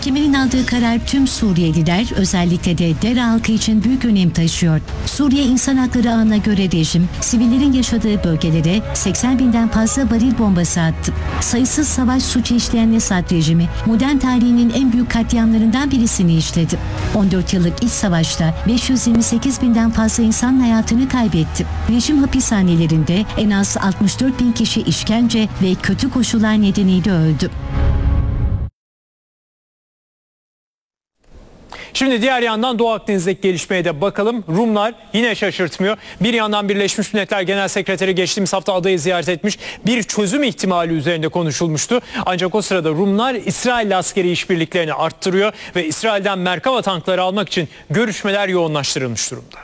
Mahkemenin aldığı karar tüm Suriyeliler, özellikle de Dere halkı için büyük önem taşıyor. Suriye İnsan Hakları Ağı'na göre rejim, sivillerin yaşadığı bölgelere 80 binden fazla varil bombası attı. Sayısız savaş suçu işleyen Esad rejimi, modern tarihinin en büyük katliamlarından birisini işledi. 14 yıllık iç savaşta 528 binden fazla insan hayatını kaybetti. Rejim hapishanelerinde en az 64 bin kişi işkence ve kötü koşullar nedeniyle öldü. Şimdi diğer yandan Doğu Akdeniz'deki gelişmeye de bakalım. Rumlar yine şaşırtmıyor. Bir yandan Birleşmiş Milletler Genel Sekreteri geçtiğimiz hafta adayı ziyaret etmiş. Bir çözüm ihtimali üzerinde konuşulmuştu. Ancak o sırada Rumlar İsrail'le askeri işbirliklerini arttırıyor ve İsrail'den Merkava tankları almak için görüşmeler yoğunlaştırılmış durumda.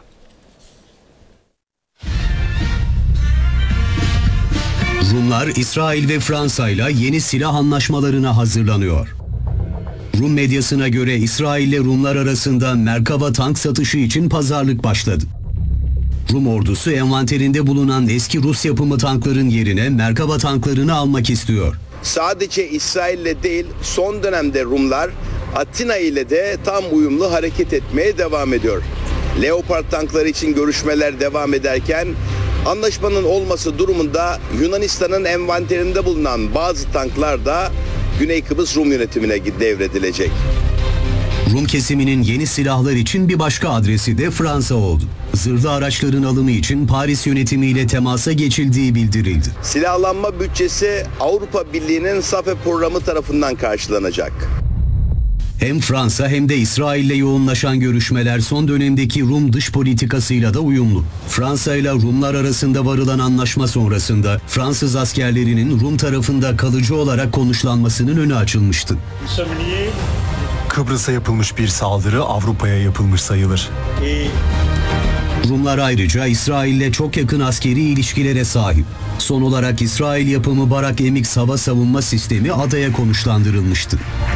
Rumlar İsrail ve Fransa ile yeni silah anlaşmalarına hazırlanıyor. Rum medyasına göre İsrail ile Rumlar arasında Merkava tank satışı için pazarlık başladı. Rum ordusu envanterinde bulunan eski Rus yapımı tankların yerine Merkava tanklarını almak istiyor. Sadece İsrail ile değil, son dönemde Rumlar Atina ile de tam uyumlu hareket etmeye devam ediyor. Leopard tankları için görüşmeler devam ederken anlaşmanın olması durumunda Yunanistan'ın envanterinde bulunan bazı tanklar da Güney Kıbrıs Rum yönetimine devredilecek. Rum kesiminin yeni silahlar için bir başka adresi de Fransa oldu. Zırhlı araçların alımı için Paris yönetimiyle temasa geçildiği bildirildi. Silahlanma bütçesi Avrupa Birliği'nin SAFE programı tarafından karşılanacak. Hem Fransa hem de İsrail'le yoğunlaşan görüşmeler son dönemdeki Rum dış politikasıyla da uyumlu. Fransa ile Rumlar arasında varılan anlaşma sonrasında Fransız askerlerinin Rum tarafında kalıcı olarak konuşlanmasının önü açılmıştı. Kıbrıs'a yapılmış bir saldırı Avrupa'ya yapılmış sayılır. Rumlar ayrıca İsrail'le çok yakın askeri ilişkilere sahip. Son olarak İsrail yapımı Barak MX hava savunma sistemi adaya konuşlandırılmıştı.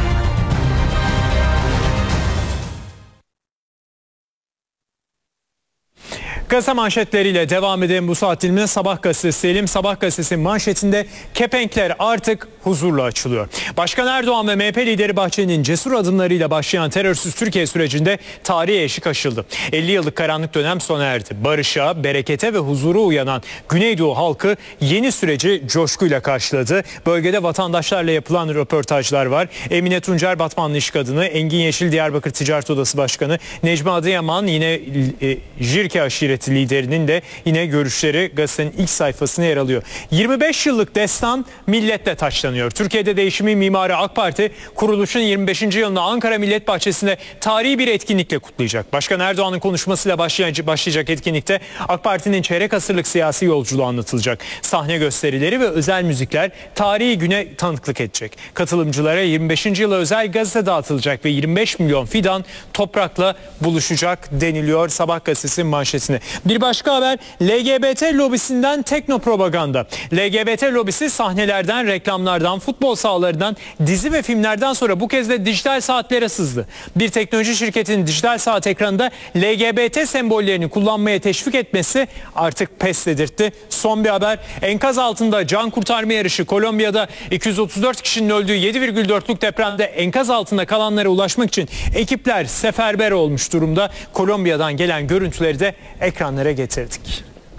Gazete manşetleriyle devam edelim bu saat dilimine. Sabah gazetesi diyelim. Sabah gazetesi manşetinde kepenkler artık huzurla açılıyor. Başkan Erdoğan ve MHP lideri Bahçeli'nin cesur adımlarıyla başlayan terörsüz Türkiye sürecinde tarihi eşik aşıldı. 50 yıllık karanlık dönem sona erdi. Barışa, berekete ve huzura uyanan Güneydoğu halkı yeni süreci coşkuyla karşıladı. Bölgede vatandaşlarla yapılan röportajlar var. Emine Tuncer Batmanlı iş kadını, Engin Yeşil Diyarbakır Ticaret Odası Başkanı, Necmi Adıyaman yine Jirke aşireti liderinin de yine görüşleri gazetenin ilk sayfasına yer alıyor. 25 yıllık destan milletle taçlanıyor. Türkiye'de değişimin mimarı AK Parti kuruluşun 25. yılını Ankara Millet Bahçesi'nde tarihi bir etkinlikle kutlayacak. Başkan Erdoğan'ın konuşmasıyla başlayacak etkinlikte AK Parti'nin çeyrek asırlık siyasi yolculuğu anlatılacak. Sahne gösterileri ve özel müzikler tarihi güne tanıklık edecek. Katılımcılara 25. yıla özel gazete dağıtılacak ve 25 milyon fidan toprakla buluşacak deniliyor Sabah gazetesinin manşetine. Bir başka haber, LGBT lobisinden teknopropaganda. LGBT lobisi sahnelerden, reklamlardan, futbol sahalarından, dizi ve filmlerden sonra bu kez de dijital saatlere sızdı. Bir teknoloji şirketinin dijital saat ekranında LGBT sembollerini kullanmaya teşvik etmesi artık pes dedirtti. Son bir haber, enkaz altında can kurtarma yarışı. Kolombiya'da 234 kişinin öldüğü 7,4'lük depremde enkaz altında kalanlara ulaşmak için ekipler seferber olmuş durumda. Kolombiya'dan gelen görüntüleri de ekranlara getirdik.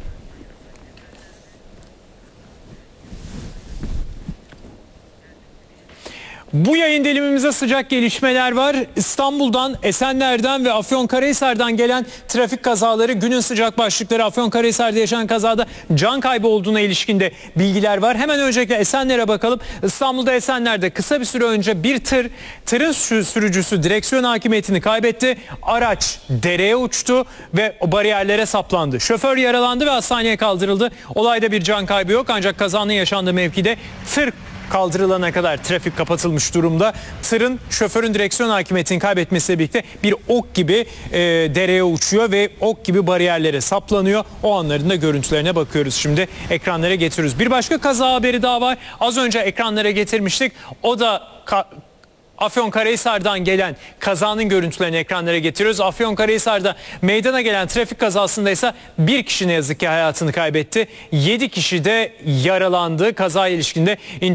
Bu yayın dilimimize sıcak gelişmeler var. İstanbul'dan, Esenler'den ve Afyonkarahisar'dan gelen trafik kazaları, günün sıcak başlıkları. Afyonkarahisar'da yaşanan kazada can kaybı olduğuna ilişkinde bilgiler var. Hemen öncelikle Esenler'e bakalım. İstanbul'da Esenler'de kısa bir süre önce bir tırın sürücüsü direksiyon hakimiyetini kaybetti. Araç dereye uçtu ve o bariyerlere saplandı. Şoför yaralandı ve hastaneye kaldırıldı. Olayda bir can kaybı yok ancak kazanın yaşandığı mevkide tır kaldırılana kadar trafik kapatılmış durumda. Tırın şoförün direksiyon hakimiyetini kaybetmesiyle birlikte bir ok gibi dereye uçuyor ve ok gibi bariyerlere saplanıyor. O anların da görüntülerine bakıyoruz şimdi. Ekranlara getiriyoruz. Bir başka kaza haberi daha var. Az önce ekranlara getirmiştik. O da Afyonkarahisar'dan gelen kazanın görüntülerini ekranlara getiriyoruz. Afyonkarahisar'da meydana gelen trafik kazasında ise bir kişi ne yazık ki hayatını kaybetti. 7 kişi de yaralandı. Kazaya ilişkinde